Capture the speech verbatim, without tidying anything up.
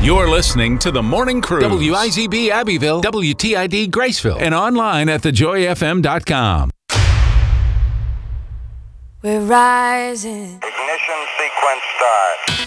You're listening to The Morning Cruise. W I Z B Abbeville, W T I D Graceville, and online at the joy f m dot com. We're rising. Ignition sequence start.